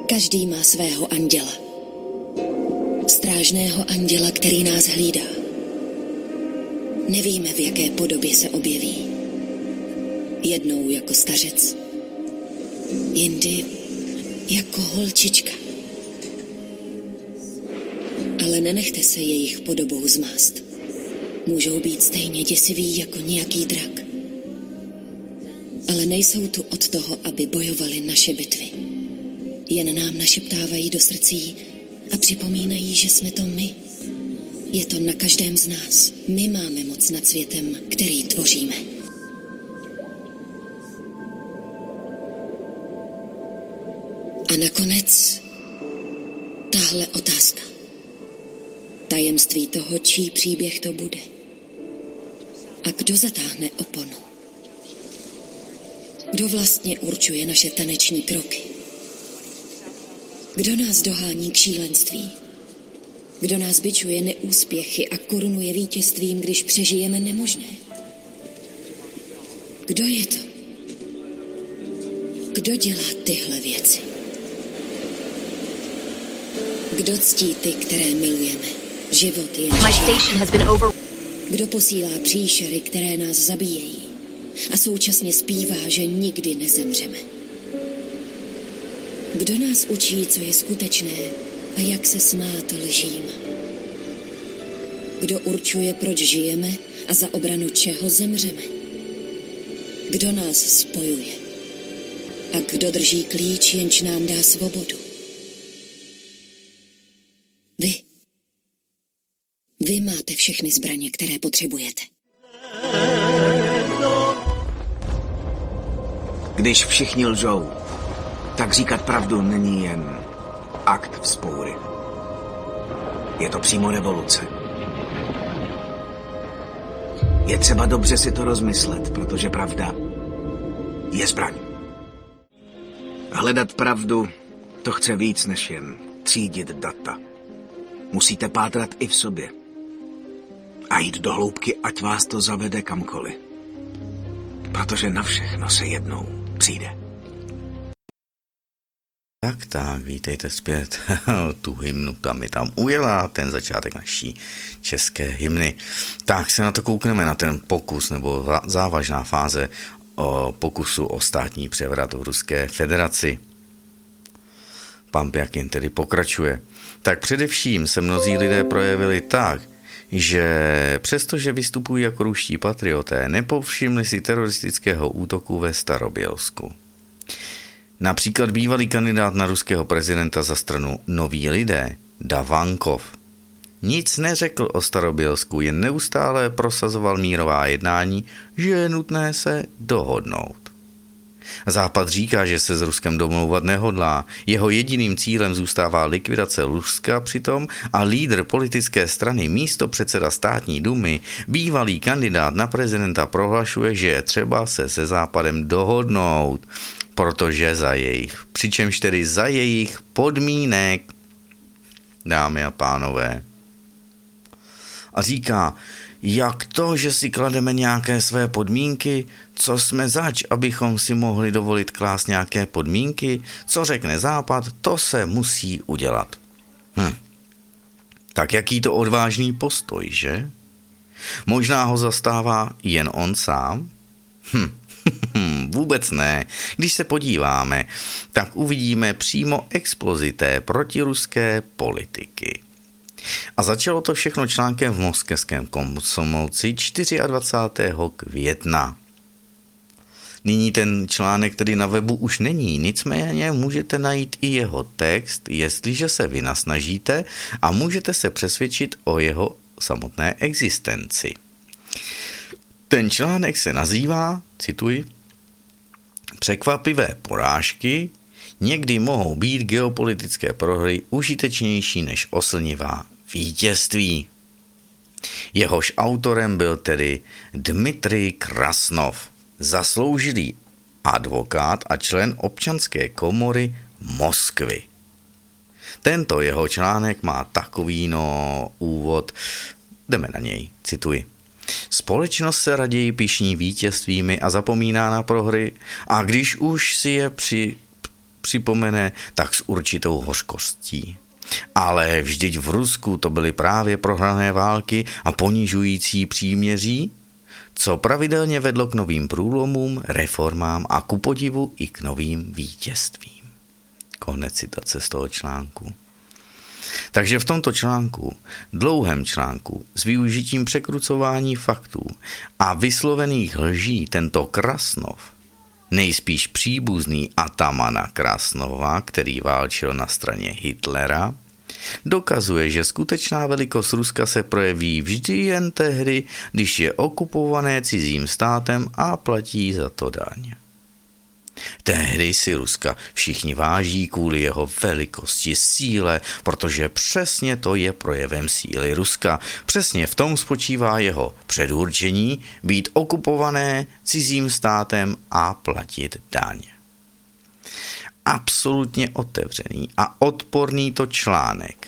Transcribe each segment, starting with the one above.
Každý má svého anděla. Strážného anděla, který nás hlídá. Nevíme, v jaké podobě se objeví. Jednou jako stařec, jindy jako holčička. Ale nenechte se jejich podobou zmást. Můžou být stejně děsiví jako nějaký drak. Ale nejsou tu od toho, aby bojovali naše bitvy. Jen nám našeptávají do srdcí a připomínají, že jsme to my. Je to na každém z nás. My máme moc nad světem, který tvoříme. A nakonec tahle otázka. Tajemství toho, čí příběh to bude. A kdo zatáhne oponu? Kdo vlastně určuje naše taneční kroky? Kdo nás dohání k šílenství? Kdo nás bičuje neúspěchy a korunuje vítězstvím, když přežijeme nemožné? Kdo je to? Kdo dělá tyhle věci? Kdo ctí ty, které milujeme? Život je Kdo posílá příšery, které nás zabíjejí a současně zpívá, že nikdy nezemřeme? Kdo nás učí, co je skutečné a jak se smát lžím? Kdo určuje, proč žijeme a za obranu čeho zemřeme? Kdo nás spojuje? A kdo drží klíč, jenž nám dá svobodu? Vy. Vy máte všechny zbraně, které potřebujete. Když všichni lžou, tak říkat pravdu není jen akt vzpoury. Je to přímo revoluce. Je třeba dobře si to rozmyslet, protože pravda je zbraň. Hledat pravdu, to chce víc než jen třídit data. Musíte pátrat i v sobě. A jít do hloubky, ať vás to zavede kamkoliv. Protože na všechno se jednou přijde. Tak, vítejte zpět. Tu hymnu tam ujela, ten začátek naší české hymny. Tak se na to koukneme, na ten pokus, nebo závažná fáze o pokusu o státní převrat v Ruské federaci. Pan Pjakin tedy pokračuje. Tak především se mnozí lidé projevili tak, že přestože vystupují jako ruští patrioté, nepovšimli si teroristického útoku ve Starobělsku. Například bývalý kandidát na ruského prezidenta za stranu Noví lidé, Davankov, nic neřekl o Starobělsku, jen neustále prosazoval mírová jednání, že je nutné se dohodnout. Západ říká, že se s Ruskem domlouvat nehodlá. Jeho jediným cílem zůstává likvidace Ruska přitom a lídr politické strany, místopředseda státní dumy, bývalý kandidát na prezidenta prohlašuje, že je třeba se Západem dohodnout, protože přičemž tedy za jejich podmínek, dámy a pánové. A říká, jak to, že si klademe nějaké své podmínky, co jsme zač, abychom si mohli dovolit klást nějaké podmínky, co řekne Západ, to se musí udělat. Tak jaký to odvážný postoj, že? Možná ho zastává jen on sám? Vůbec ne. Když se podíváme, tak uvidíme přímo explozi té protiruské politiky. A začalo to všechno článkem v moskevském Komsomolci 24. května. Nyní ten článek tedy na webu už není, nicméně můžete najít i jeho text, jestliže se vynasnažíte a můžete se přesvědčit o jeho samotné existenci. Ten článek se nazývá, cituji, Překvapivé porážky někdy mohou být geopolitické prohry užitečnější než oslnivá vítězství. Jehož autorem byl tedy Dmitrij Krasnov, zasloužilý advokát a člen občanské komory Moskvy. Tento jeho článek má takový úvod, jdeme na něj, cituji. Společnost se raději pyšní vítězstvími a zapomíná na prohry a když už si je připomene, tak s určitou hořkostí. Ale vždyť v Rusku to byly právě prohrané války a ponižující příměří, co pravidelně vedlo k novým průlomům, reformám a ku podivu i k novým vítězstvím. Konec citace z toho článku. Takže v tomto článku, dlouhém článku, s využitím překrucování faktů a vyslovených lží tento Krasnov, nejspíš příbuzný Atamana Krasnova, který válčil na straně Hitlera, dokazuje, že skutečná velikost Ruska se projeví vždy jen tehdy, když je okupované cizím státem a platí za to daň. Tehdy si Ruska všichni váží kvůli jeho velikosti, síle, protože přesně to je projevem síly Ruska. Přesně v tom spočívá jeho předurčení být okupované cizím státem a platit daň. Absolutně otevřený a odporný to článek.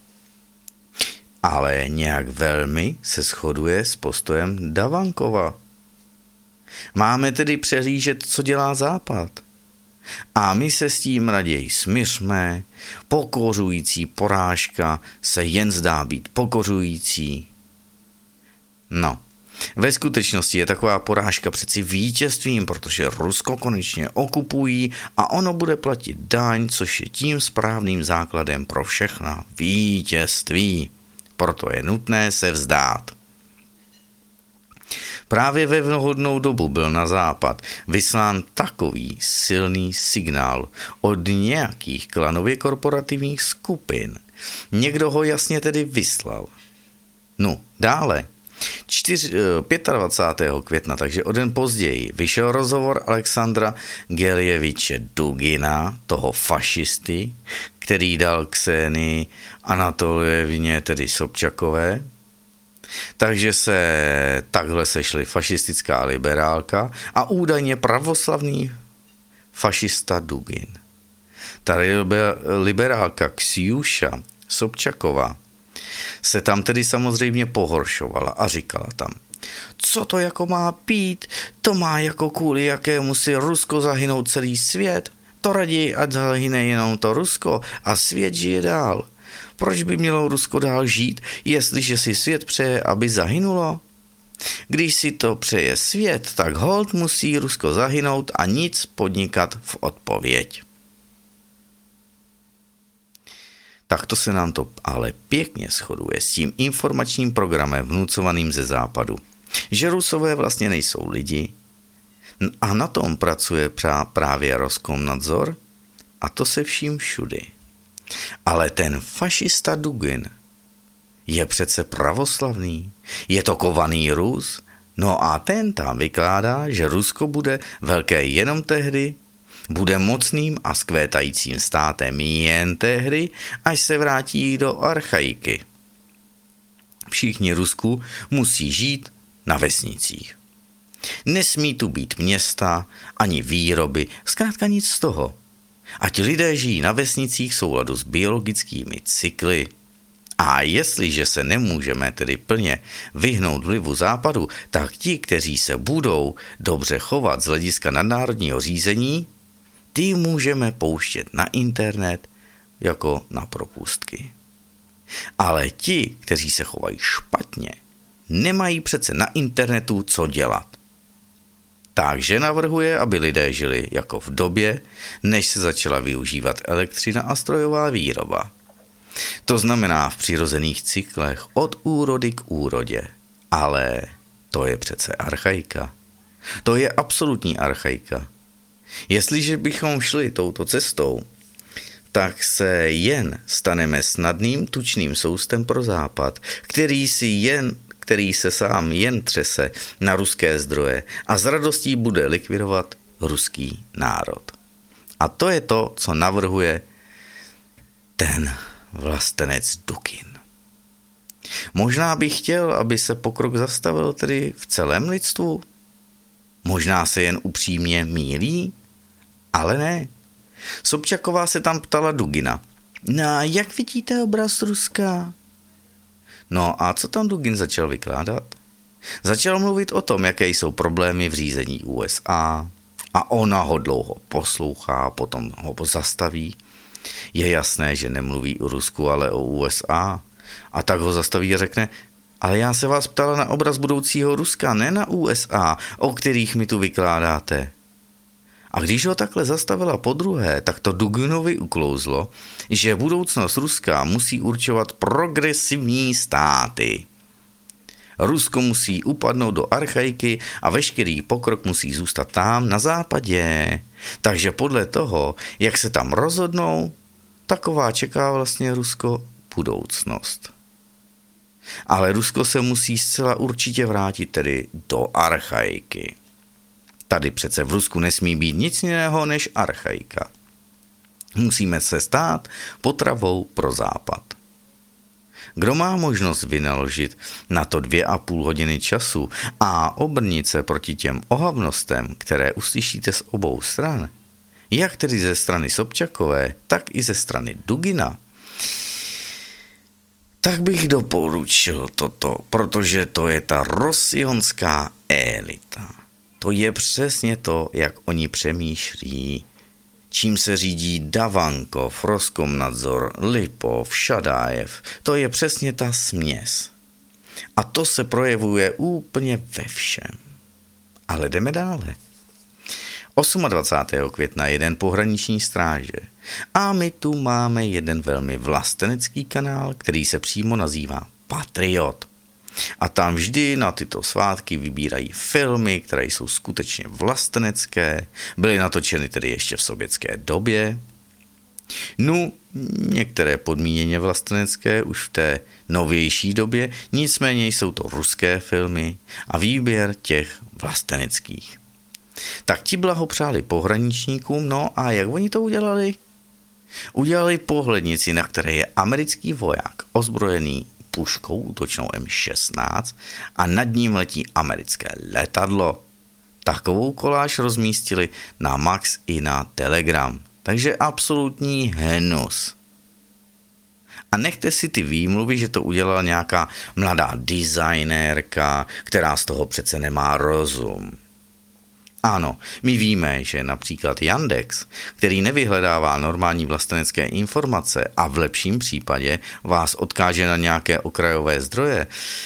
Ale nějak velmi se shoduje s postojem Davankova. Máme tedy přehlížet, co dělá Západ. A my se s tím raději smířme, pokořující porážka se jen zdá být pokořující. No, ve skutečnosti je taková porážka přeci vítězstvím, protože Rusko konečně okupují a ono bude platit daň, což je tím správným základem pro všechna vítězství. Proto je nutné se vzdát. Právě ve vhodnou dobu byl na západ vyslán takový silný signál od nějakých klanově korporativních skupin. Někdo ho jasně tedy vyslal. No, dále. 25. května, takže o den později, vyšel rozhovor Alexandra Geljeviče Dugina, toho fašisty, který dal Ksenii Anatolijevně, tedy Sobčakové. Takže se takhle sešli fašistická liberálka a údajně pravoslavný fašista Dugin. Ta liberálka Ksiuša Sobčaková se tam tedy samozřejmě pohoršovala a říkala tam, co to jako má být, to má jako kvůli jakému si Rusko zahynout celý svět, to raději ať zahyne jenom to Rusko a svět žije dál. Proč by mělo Rusko dál žít, jestliže si svět přeje, aby zahynulo? Když si to přeje svět, tak holt musí Rusko zahynout a nic podnikat v odpověď. Takto se nám to ale pěkně shoduje s tím informačním programem vnucovaným ze západu, že Rusové vlastně nejsou lidi a na tom pracuje právě Roskomnadzor a to se vším všudy. Ale ten fašista Dugin je přece pravoslavný, je to kovaný Rus, no a ten tam vykládá, že Rusko bude velké jenom tehdy, bude mocným a skvétajícím státem jen tehdy, až se vrátí do archaiky. Všichni Rusku musí žít na vesnicích. Nesmí tu být města, ani výroby, zkrátka nic z toho. Ať lidé žijí na vesnicích v souladu s biologickými cykly. A jestliže se nemůžeme tedy plně vyhnout vlivu západu, tak ti, kteří se budou dobře chovat z hlediska nadnárodního řízení, ty můžeme pouštět na internet jako na propustky. Ale ti, kteří se chovají špatně, nemají přece na internetu co dělat. Takže navrhuje, aby lidé žili jako v době, než se začala využívat elektřina a strojová výroba. To znamená v přirozených cyklech od úrody k úrodě. Ale to je přece archaika. To je absolutní archaika. Jestliže bychom šli touto cestou, tak se jen staneme snadným tučným soustem pro západ, který se sám jen třese na ruské zdroje a s radostí bude likvidovat ruský národ. A to je to, co navrhuje ten vlastenec Dugin. Možná bych chtěl, aby se pokrok zastavil tedy v celém lidstvu. Možná se jen upřímně mýlí, ale ne. Sobčaková se tam ptala Dugina. No, jak vidíte obraz Ruska? No a co tam Dugin začal vykládat? Začal mluvit o tom, jaké jsou problémy v řízení USA, A ona ho dlouho poslouchá, potom ho zastaví. Je jasné, že nemluví o Rusku, ale o USA. A tak ho zastaví a řekne, ale já se vás ptala na obraz budoucího Ruska, ne na USA, o kterých mi tu vykládáte. A když ho takhle zastavila podruhé, tak to Duginovi uklouzlo, že budoucnost Ruska musí určovat progresivní státy. Rusko musí upadnout do archaiky a veškerý pokrok musí zůstat tam na západě. Takže podle toho, jak se tam rozhodnou, taková čeká vlastně Rusko budoucnost. Ale Rusko se musí zcela určitě vrátit tedy do archaiky. Tady přece v Rusku nesmí být nic jiného než archaika. Musíme se stát potravou pro západ. Kdo má možnost vynaložit na to 2,5 hodiny času a obrnit se proti těm ohavnostem, které uslyšíte z obou stran, jak tedy ze strany Sobčakové, tak i ze strany Dugina, tak bych doporučil toto, protože to je ta rosionská elita. To je přesně to, jak oni přemýšlí, čím se řídí Davankov, Roskomnadzor, Lipov, Šadájev. To je přesně ta směs. A to se projevuje úplně ve všem. Ale jdeme dále. 28. května jeden pohraniční stráže. A my tu máme jeden velmi vlastenecký kanál, který se přímo nazývá Patriot. A tam vždy na tyto svátky vybírají filmy, které jsou skutečně vlastenecké, byly natočeny tedy ještě v sovětské době. No, některé podmíněně vlastenecké už v té novější době, nicméně jsou to ruské filmy a výběr těch vlasteneckých. Tak ti blahopřáli pohraničníkům, no a jak oni to udělali? Udělali pohlednici, na které je americký voják ozbrojený puškou útočnou M16 a nad ním letí americké letadlo. Takovou koláž rozmístili na Max i na Telegram. Takže absolutní hnus. A nechte si ty výmluvy, že to udělala nějaká mladá designérka, která z toho přece nemá rozum. Ano, my víme, že například Yandex, který nevyhledává normální vlastenecké informace a v lepším případě vás odkáže na nějaké okrajové zdroje,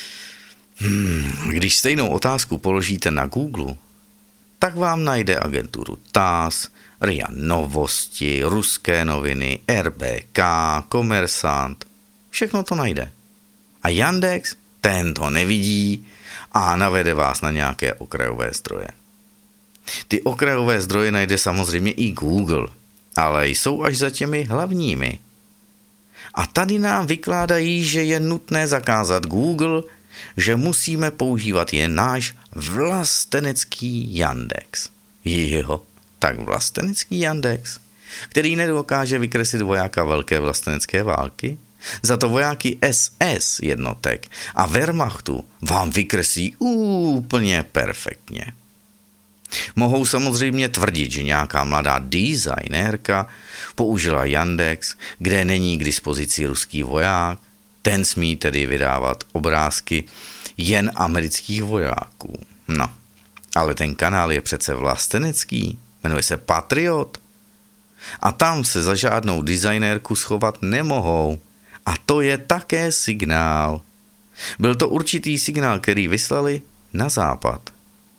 když stejnou otázku položíte na Google, tak vám najde agenturu TASS, RIA Novosti, Ruské noviny, RBK, Komersant, všechno to najde. A Yandex, ten to nevidí a navede vás na nějaké okrajové zdroje. Ty okrajové zdroje najde samozřejmě i Google, ale jsou až za těmi hlavními. A tady nám vykládají, že je nutné zakázat Google, že musíme používat jen náš vlastenecký Yandex. Jo, tak vlastenecký Yandex, který nedokáže vykreslit vojáka velké vlastenecké války, za to vojáky SS jednotek a Wehrmachtu vám vykreslí úplně perfektně. Mohou samozřejmě tvrdit, že nějaká mladá designérka použila Yandex, kde není k dispozici ruský voják, ten smí tedy vydávat obrázky jen amerických vojáků. No, ale ten kanál je přece vlastenecký, jmenuje se Patriot. A tam se za žádnou designérku schovat nemohou. A to je také signál. Byl to určitý signál, který vyslali na západ.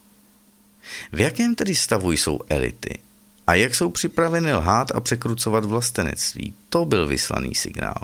V jakém tedy stavu jsou elity? A jak jsou připraveny lhát a překrucovat vlastenectví? To byl vyslaný signál.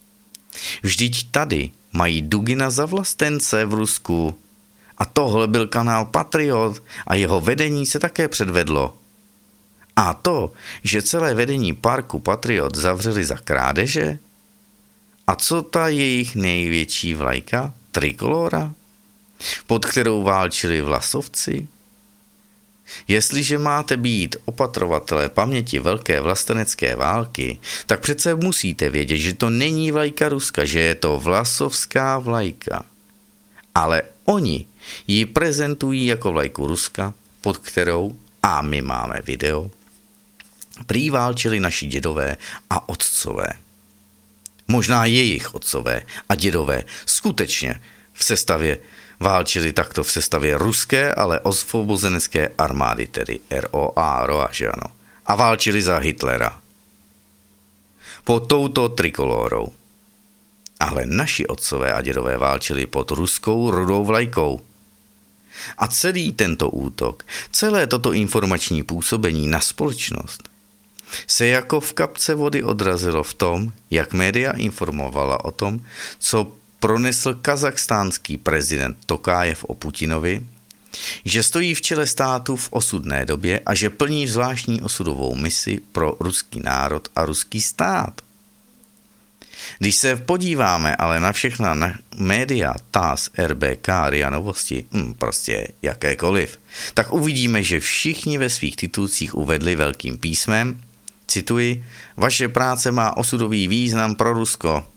Vždyť tady mají Dugina za vlastence v Rusku. A tohle byl kanál Patriot a jeho vedení se také předvedlo. A to, že celé vedení parku Patriot zavřeli za krádeže? A co ta jejich největší vlajka? Trikolora? Pod kterou válčili vlasovci? Jestliže máte být opatrovatelé paměti velké vlastenecké války, tak přece musíte vědět, že to není vlajka Ruska, že je to vlasovská vlajka. Ale oni ji prezentují jako vlajku Ruska, pod kterou, a my máme video, prý válčili naši dědové a otcové. Možná jejich otcové a dědové skutečně v sestavě Válčili takto v sestavě ruské, ale osvobozenecké armády, tedy ROA, že ano. A válčili za Hitlera. Pod touto trikolórou. Ale naši otcové a dědové válčili pod ruskou rudou vlajkou. A celý tento útok, celé toto informační působení na společnost se jako v kapce vody odrazilo v tom, jak média informovala o tom, co pronesl kazachstánský prezident Tokájev o Putinovi, že stojí v čele státu v osudné době a že plní zvláštní osudovou misi pro ruský národ a ruský stát. Když se podíváme ale na všechna média, TASS, RBK, RIA Novosti, prostě jakékoliv, tak uvidíme, že všichni ve svých titulcích uvedli velkým písmem, cituji, vaše práce má osudový význam pro Rusko.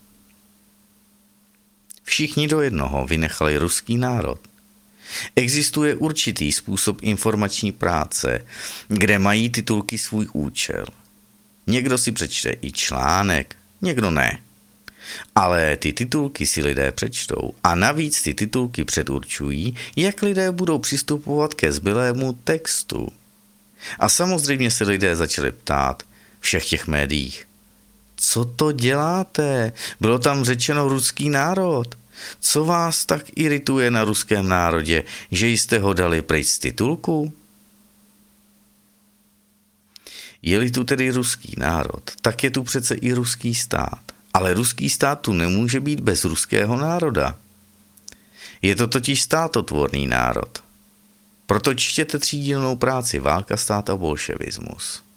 Všichni do jednoho vynechali ruský národ. Existuje určitý způsob informační práce, kde mají titulky svůj účel. Někdo si přečte i článek, někdo ne. Ale ty titulky si lidé přečtou a navíc ty titulky předurčují, jak lidé budou přistupovat ke zbylému textu. A samozřejmě se lidé začali ptát všech těch médiích. Co to děláte? Bylo tam řečeno ruský národ. Co vás tak irituje na ruském národě, že jste ho dali pryč z titulku? Je-li tu tedy ruský národ, tak je tu přece i ruský stát. Ale ruský stát tu nemůže být bez ruského národa. Je to totiž státotvorný národ. Proto čtěte třídílnou práci Válka, stát a bolševismus.